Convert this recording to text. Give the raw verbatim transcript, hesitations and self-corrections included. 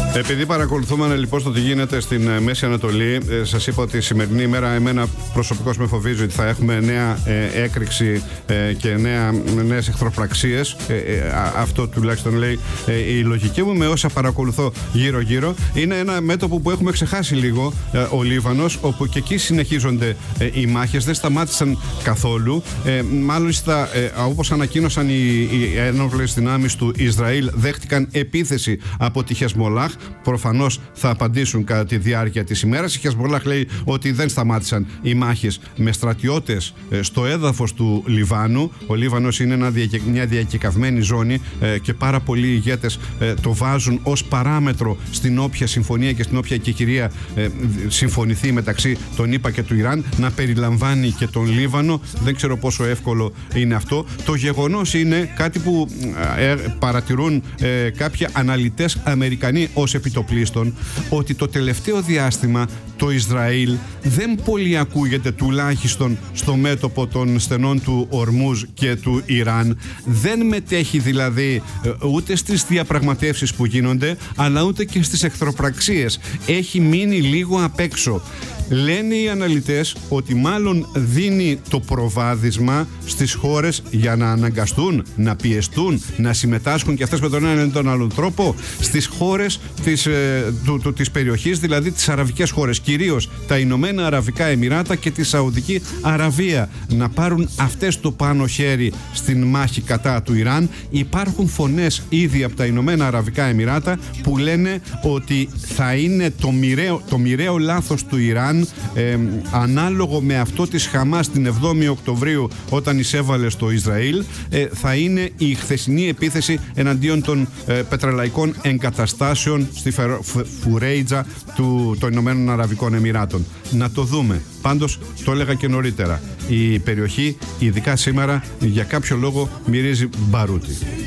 Επειδή παρακολουθούμε λοιπόν στο τι γίνεται στην Μέση Ανατολή, ε, σας είπα ότι η σημερινή ημέρα εμένα προσωπικώς με φοβίζει ότι θα έχουμε νέα ε, έκρηξη ε, και νέα, νέες εχθροπραξίες. Ε, ε, αυτό τουλάχιστον λέει ε, η λογική μου με όσα παρακολουθώ γύρω-γύρω. Είναι ένα μέτωπο που έχουμε ξεχάσει λίγο, ε, ο Λίβανος, όπου και εκεί συνεχίζονται ε, οι μάχες, δεν σταμάτησαν καθόλου. Ε, μάλιστα, ε, όπως ανακοίνωσαν οι, οι ένοπλες δυνάμεις του Ισραήλ, δέχτηκαν επίθεση από τη Χεσμολάχ. Προφανώς θα απαντήσουν κατά τη διάρκεια της ημέρας. Η Χεσμολάχ λέει ότι δεν σταμάτησαν οι μάχες με στρατιώτες στο έδαφος του Λιβάνου. Ο Λίβανος είναι ένα, μια διακεκαυμένη ζώνη και πάρα πολλοί ηγέτες το βάζουν ως παράμετρο στην όποια συμφωνία και στην όποια κεκηρία συμφωνηθεί μεταξύ των ΗΠΑ και του Ιράν, να περιλαμβάνει και τον Λίβανο. Δεν ξέρω πόσο εύκολο είναι αυτό. Το γεγονός είναι κάτι που παρατηρούν κάποιοι αναλυτές Αμερικανοί ως επιτοπλίστων, ότι το τελευταίο διάστημα το Ισραήλ δεν πολύ ακούγεται, τουλάχιστον στο μέτωπο των στενών του Ορμούζ και του Ιράν. Δεν μετέχει δηλαδή ούτε στις διαπραγματεύσεις που γίνονται, αλλά ούτε και στις εχθροπραξίες. Έχει μείνει λίγο απ' έξω. Λένε οι αναλυτές ότι μάλλον δίνει το προβάδισμα στις χώρες για να αναγκαστούν, να πιεστούν, να συμμετάσχουν και αυτές με τον έναν ή τον άλλον τρόπο στις χώρες της, ε, του, του, της περιοχής, δηλαδή τις αραβικές χώρες, κυρίως τα Ηνωμένα Αραβικά Εμιράτα και τη Σαουδική Αραβία, να πάρουν αυτές το πάνω χέρι στην μάχη κατά του Ιράν. Υπάρχουν φωνές ήδη από τα Ηνωμένα Αραβικά Εμιράτα που λένε ότι θα είναι το μοιραίο, το μοιραίο λάθος του Ιράν, Ε, ανάλογο με αυτό της Χαμάς την εβδόμη Οκτωβρίου, όταν εισέβαλε στο Ισραήλ, ε, θα είναι η χθεσινή επίθεση εναντίον των ε, πετρελαϊκών εγκαταστάσεων στη Φουρέιτζα του, των Ηνωμένων Αραβικών Εμιράτων. Να το δούμε. Πάντως, το έλεγα και νωρίτερα, η περιοχή, ειδικά σήμερα, για κάποιο λόγο μυρίζει μπαρούτι.